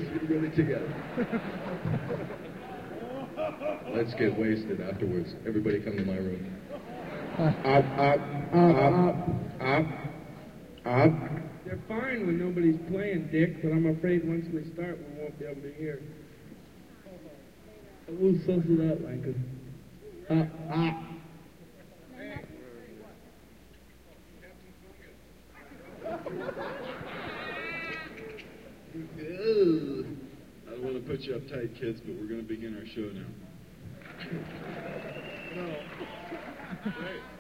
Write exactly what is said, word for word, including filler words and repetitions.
get really together. Let's get wasted afterwards. Everybody come to my room. Up, up, up, up, up. They're fine when nobody's playing, Dick, but I'm afraid once we start, we won't be able to hear. We'll suss it out, Lincoln. Up, up. I don't want to put you uptight, kids, but we're going to begin our show now. No. Right.